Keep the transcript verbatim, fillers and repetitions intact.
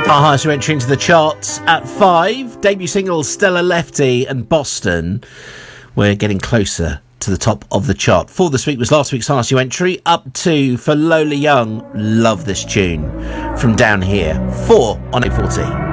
Our highest entry into the charts at five. Debut singles Stella Lefty and Boston. We're getting closer to the top of the chart. Four this week was last week's highest entry. Up two for Lola Young. Love this tune from Down Here. Four on eight forty.